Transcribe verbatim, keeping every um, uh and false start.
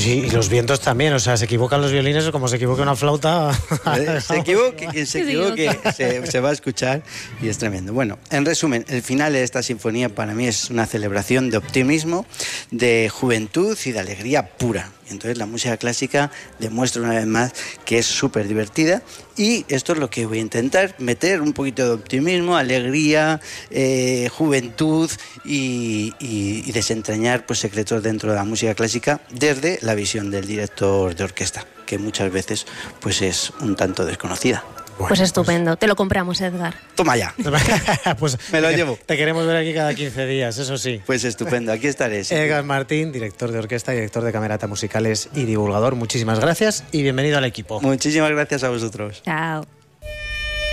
Sí, y los vientos también, o sea, se equivocan los violines como se equivoca una flauta. Se equivoque, quien se equivoque se, se va a escuchar y es tremendo. Bueno, en resumen, el final de esta sinfonía para mí es una celebración de optimismo, de juventud y de alegría pura. Entonces la música clásica demuestra una vez más que es súper divertida y esto es lo que voy a intentar, meter un poquito de optimismo, alegría, eh, juventud y, y, y desentrañar pues, secretos dentro de la música clásica desde la visión del director de orquesta, que muchas veces pues, es un tanto desconocida. Bueno, pues estupendo, pues... te lo compramos, Edgar. Toma ya. Pues me lo te, llevo. Te queremos ver aquí cada quince días, eso sí. Pues estupendo, aquí estaré. Sí. Edgar Martín, director de orquesta, director de Camerata Musicales y divulgador. Muchísimas gracias y bienvenido al equipo. Muchísimas gracias a vosotros. Chao.